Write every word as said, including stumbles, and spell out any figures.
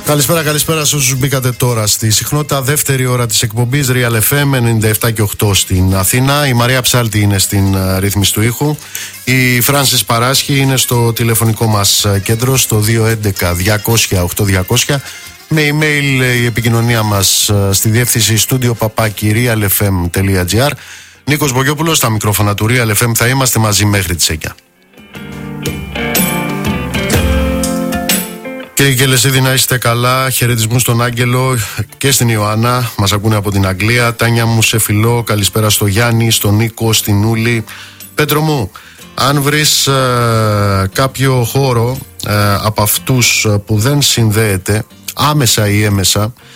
Καλησπέρα, καλησπέρα σε όσους μπήκατε τώρα στη συχνότητα. Δεύτερη ώρα της εκπομπής Real εφ εμ ενενήντα επτά και οκτώ στην Αθήνα. Η Μαρία Ψάλτη είναι στην ρύθμιση του ήχου. Η Φράνσις Παράσχη είναι στο τηλεφωνικό μας κέντρο στο δύο έντεκα διακόσια οκτώ διακόσια. Με email η επικοινωνία μας στη διεύθυνση στούντιο παπάκι real f m τελεία g r. Νίκος Μπογιόπουλος, στα μικρόφωνα του Real εφ εμ, θα είμαστε μαζί μέχρι τις εννιά. Κύριε Κελεσίδη, να είστε καλά. Χαιρετισμού στον Άγγελο και στην Ιωάννα. Μας ακούνε από την Αγγλία. Τάνια μου, σε φιλό. Καλησπέρα στο Γιάννη, στον Νίκο, στην Ούλη. Πέτρο μου, αν βρεις ε, κάποιο χώρο ε, από αυτούς που δεν συνδέεται άμεσα ή έμεσα